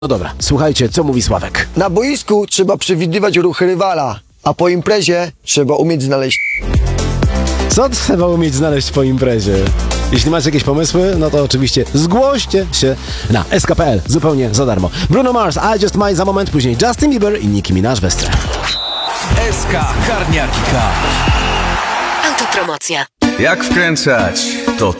No dobra, słuchajcie, co mówi Sławek. Na boisku trzeba przewidywać ruchy rywala, a po imprezie trzeba umieć znaleźć... Co trzeba umieć znaleźć po imprezie? Jeśli macie jakieś pomysły, no to oczywiście zgłoście się na sk.pl zupełnie za darmo. Bruno Mars, I Just Might za moment, później Justin Bieber i Nicki Minaj Westra. SK Karniaki K. Autopromocja. Jak wkręcać